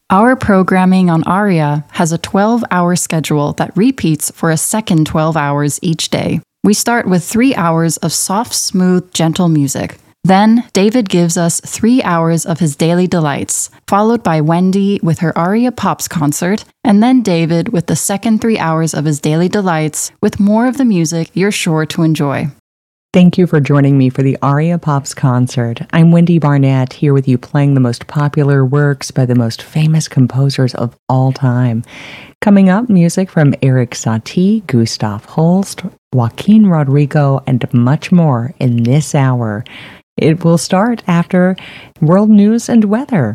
Our programming on ARIA has a 12-hour schedule that repeats for a second 12 hours each day. We start with 3 hours of soft, smooth, gentle music. Then, David gives us 3 hours of his daily delights, followed by Wendy with her ARIA Pops concert, and then David with the second 3 hours of his daily delights with more of the music you're sure to enjoy. Thank you for joining me for the ARIA Pops concert. I'm Wendy Barnett, here with you playing the most popular works by the most famous composers of all time. Coming up, music from Erik Satie, Gustav Holst, Joaquin Rodrigo, and much more in this hour. It will start after world news and weather.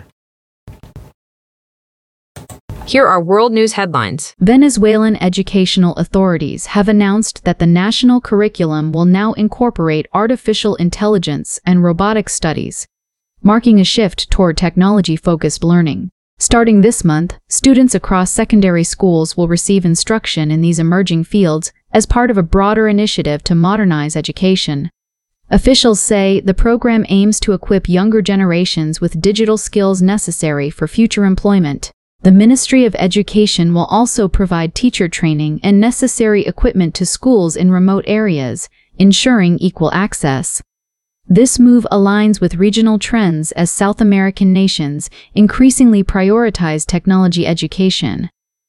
Here are world news headlines. Venezuelan educational authorities have announced that the national curriculum will now incorporate artificial intelligence and robotics studies, marking a shift toward technology-focused learning. Starting this month, students across secondary schools will receive instruction in these emerging fields as part of a broader initiative to modernize education. Officials say the program aims to equip younger generations with digital skills necessary for future employment. The Ministry of Education will also provide teacher training and necessary equipment to schools in remote areas, ensuring equal access. This move aligns with regional trends as South American nations increasingly prioritize technology education.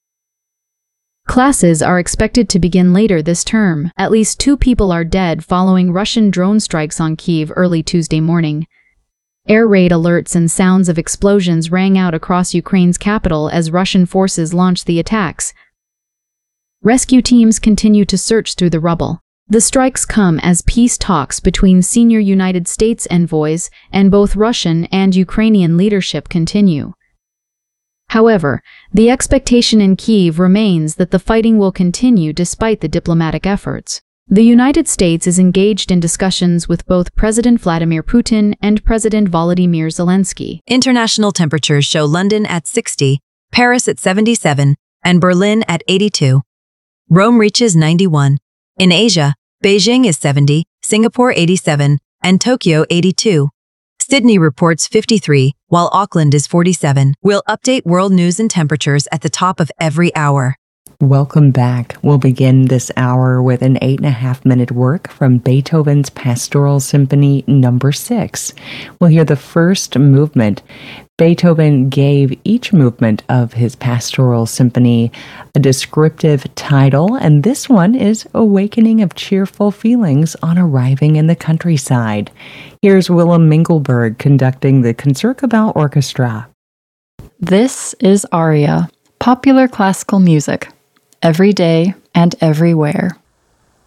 Classes are expected to begin later this term. At least 2 people are dead following Russian drone strikes on Kyiv early Tuesday morning. Air raid alerts and sounds of explosions rang out across Ukraine's capital as Russian forces launched the attacks. Rescue teams continue to search through the rubble. The strikes come as peace talks between senior United States envoys and both Russian and Ukrainian leadership continue. However, the expectation in Kyiv remains that the fighting will continue despite the diplomatic efforts. The United States is engaged in discussions with both President Vladimir Putin and President Volodymyr Zelensky. International temperatures show London at 60, Paris at 77, and Berlin at 82. Rome reaches 91. In Asia, Beijing is 70, Singapore 87, and Tokyo 82. Sydney reports 53, while Auckland is 47. We'll update world news and temperatures at the top of every hour. Welcome back. We'll begin this hour with an 8.5-minute work from Beethoven's Pastoral Symphony No. 6. We'll hear the first movement. Beethoven gave each movement of his Pastoral Symphony a descriptive title, and this one is Awakening of Cheerful Feelings on Arriving in the Countryside. Here's Willem Mingelberg conducting the Concertgebouw Orchestra. This is ARIA, popular classical music, every day and everywhere.